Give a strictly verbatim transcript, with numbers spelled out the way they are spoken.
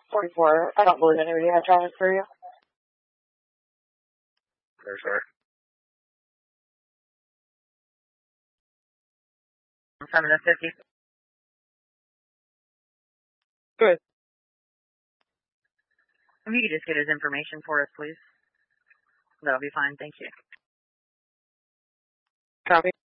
forty-four. I don't believe anybody had traffic for you. For sure. seven to fifty. Good. If you could just get his information for us, please. That'll be fine. Thank you. Copy.